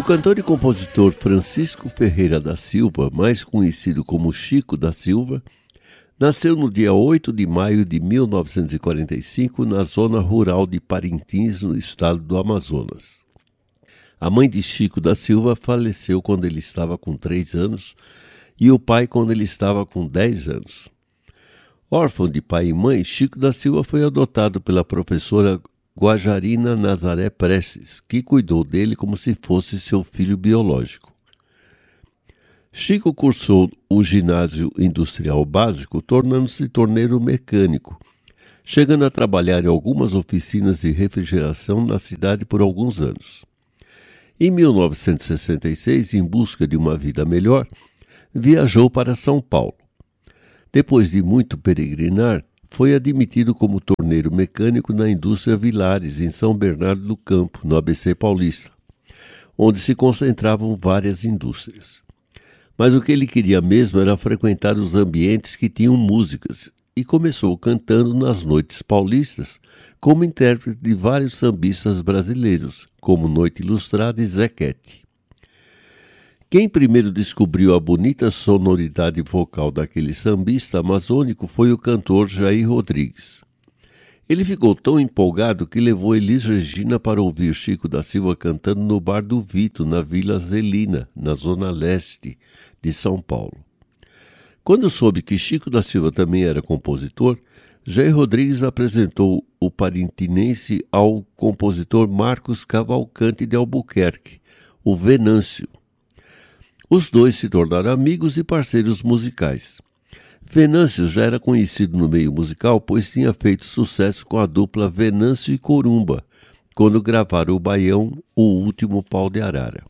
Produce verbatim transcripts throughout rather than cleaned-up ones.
O cantor e compositor Francisco Ferreira da Silva, mais conhecido como Chico da Silva, nasceu no dia oito de maio de mil novecentos e quarenta e cinco na zona rural de Parintins, no estado do Amazonas. A mãe de Chico da Silva faleceu quando ele estava com três anos e o pai quando ele estava com dez anos. Órfão de pai e mãe, Chico da Silva foi adotado pela professora Guajarina Nazaré Prestes, que cuidou dele como se fosse seu filho biológico. Chico cursou o ginásio industrial básico, tornando-se torneiro mecânico, chegando a trabalhar em algumas oficinas de refrigeração na cidade por alguns anos. Em mil novecentos e sessenta e seis, em busca de uma vida melhor, viajou para São Paulo. Depois de muito peregrinar, foi admitido como torneiro mecânico na indústria Vilares, em São Bernardo do Campo, no A B C Paulista, onde se concentravam várias indústrias. Mas o que ele queria mesmo era frequentar os ambientes que tinham músicas, e começou cantando nas noites paulistas como intérprete de vários sambistas brasileiros, como Noite Ilustrada e Zequete. Quem primeiro descobriu a bonita sonoridade vocal daquele sambista amazônico foi o cantor Jair Rodrigues. Ele ficou tão empolgado que levou Elis Regina para ouvir Chico da Silva cantando no Bar do Vito, na Vila Zelina, na zona leste de São Paulo. Quando soube que Chico da Silva também era compositor, Jair Rodrigues apresentou o parintinense ao compositor Marcos Cavalcante de Albuquerque, o Venâncio. Os dois se tornaram amigos e parceiros musicais. Venâncio já era conhecido no meio musical, pois tinha feito sucesso com a dupla Venâncio e Corumba, quando gravaram o baião O Último Pau de Arara.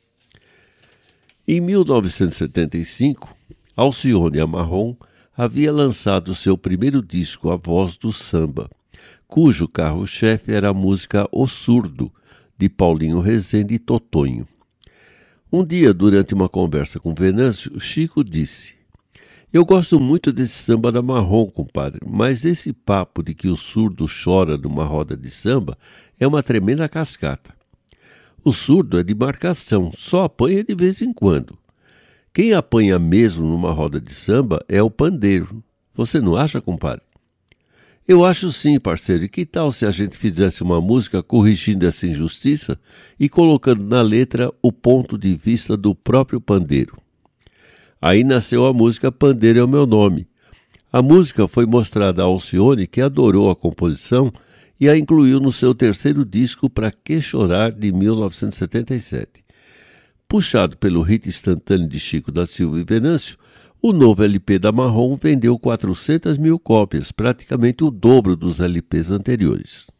Em mil novecentos e setenta e cinco, Alcione Amarron havia lançado seu primeiro disco, A Voz do Samba, cujo carro-chefe era a música O Surdo, de Paulinho Rezende e Totonho. Um dia, durante uma conversa com Venâncio, Chico disse: "Eu gosto muito desse samba da Marrom, compadre, mas esse papo de que o surdo chora numa roda de samba é uma tremenda cascata. O surdo é de marcação, só apanha de vez em quando. Quem apanha mesmo numa roda de samba é o pandeiro. Você não acha, compadre?" "Eu acho sim, parceiro. E que tal se a gente fizesse uma música corrigindo essa injustiça e colocando na letra o ponto de vista do próprio pandeiro?" Aí nasceu a música Pandeiro é o Meu Nome. A música foi mostrada a Alcione, que adorou a composição e a incluiu no seu terceiro disco Pra Que Chorar, de mil novecentos e setenta e sete. Puxado pelo hit instantâneo de Chico da Silva e Venâncio, o novo L P da Marrom vendeu quatrocentas mil cópias, praticamente o dobro dos L Ps anteriores.